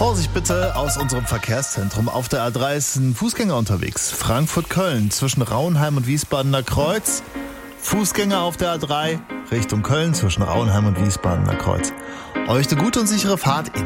Vorsicht bitte aus unserem Verkehrszentrum. Auf der A3 ist ein Fußgänger unterwegs. Frankfurt-Köln zwischen Rauenheim und Wiesbadener Kreuz. Fußgänger auf der A3 Richtung Köln zwischen Rauenheim und Wiesbadener Kreuz. Euch eine gute und sichere Fahrt.